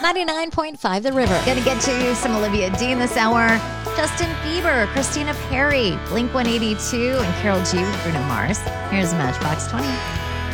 99.5 The River. Gonna get you some Olivia Dean this hour. Justin Bieber, Christina Perri, Blink 182, and Karol G with Bruno Mars. Here's Matchbox 20.